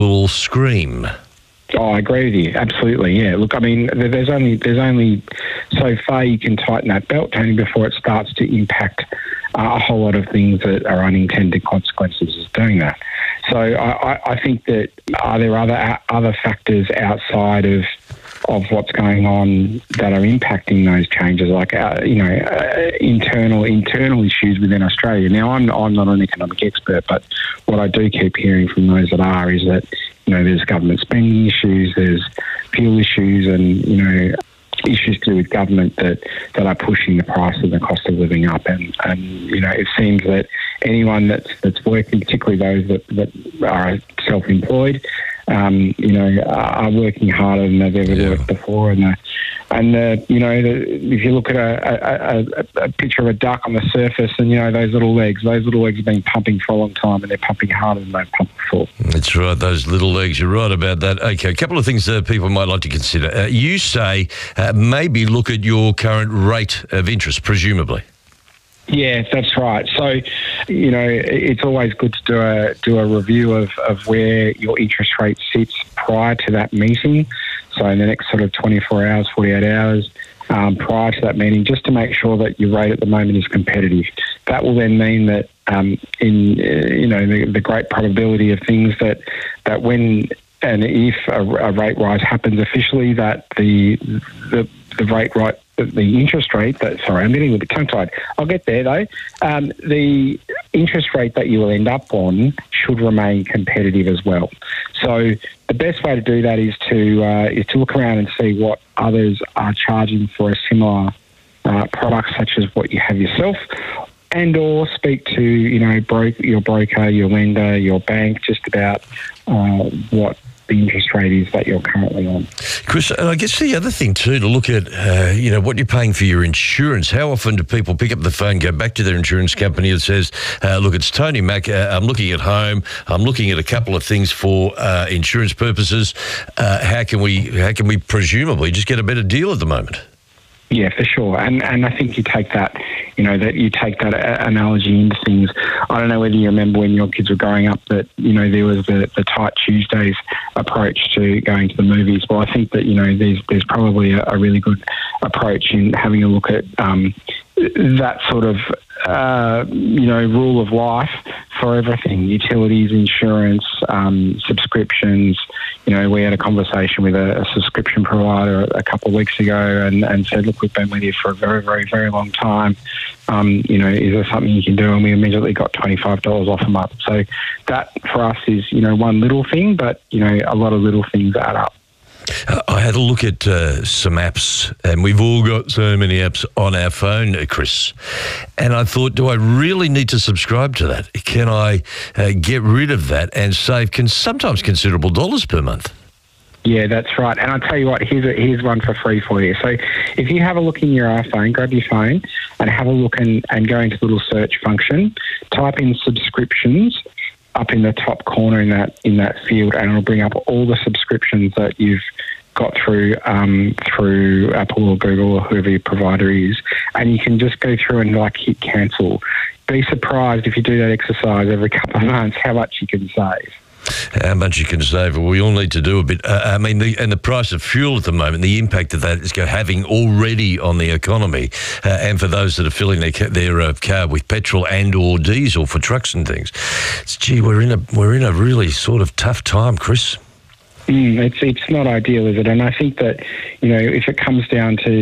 will scream. Oh, I agree with you. Absolutely, yeah. Look, I mean, there's only so far you can tighten that belt, Tony, before it starts to impact a whole lot of things that are unintended consequences of doing that. So I think that are there other factors outside of what's going on that are impacting those changes, like internal issues within Australia. Now, I'm not an economic expert, but what I do keep hearing from those that are is that there's government spending issues, there's fuel issues, and issues to do with government that are pushing the price of the cost of living up, and it seems that anyone that's working, particularly those that are self-employed, are working harder than they've ever worked before, if you look at a picture of a duck on the surface, and those little legs have been pumping for a long time, and they're pumping harder than they've pumped before. That's right, those little legs. You're right about that. Okay, a couple of things that people might like to consider. You say maybe look at your current rate of interest, presumably. Yeah, that's right. So, it's always good to do a review of where your interest rate sits prior to that meeting. So in the next sort of 24 hours, 48 hours prior to that meeting, just to make sure that your rate at the moment is competitive. That will then mean that the great probability of things that when and if a rate rise happens officially, that the interest rate I'm getting a bit tongue-tied. I'll get there though. The interest rate that you will end up on should remain competitive as well. So the best way to do that is to look around and see what others are charging for a similar product, such as what you have yourself, and or speak to your broker, your lender, your bank, just about what the interest rate is that you're currently on. Chris, and I guess the other thing too, to look at, what you're paying for your insurance. How often do people pick up the phone, go back to their insurance company and says, look, it's Tony Mack, I'm looking at home, I'm looking at a couple of things for insurance purposes. How can we presumably just get a better deal at the moment? Yeah, for sure. And I think you take that, that analogy into things. I don't know whether you remember when your kids were growing up that, there was the Tight Tuesdays approach to going to the movies. Well, I think that, there's probably a really good approach in having a look at that sort of, rule of life for everything: utilities, insurance, subscriptions. We had a conversation with a subscription provider a couple of weeks ago and said, look, we've been with you for a very, very, very long time. Is there something you can do? And we immediately got $25 off a month. So that for us is, one little thing, but, a lot of little things add up. I had a look at some apps, and we've all got so many apps on our phone, Chris, and I thought, do I really need to subscribe to that? Can I get rid of that and save sometimes considerable dollars per month? Yeah, that's right. And I'll tell you what, here's one for free for you. So if you have a look in your iPhone, grab your phone and have a look and go into the little search function, type in subscriptions up in the top corner in that field, and it'll bring up all the subscriptions that you've got through Apple or Google or whoever your provider is, and you can just go through and hit cancel. Be surprised if you do that exercise every couple of months how much you can save. How much you can save? Well, we all need to do a bit. The price of fuel at the moment, the impact that is having already on the economy, and for those that are filling their car with petrol and or diesel for trucks and things. We're in a really sort of tough time, Chris. It's not ideal, is it? And I think that if it comes down to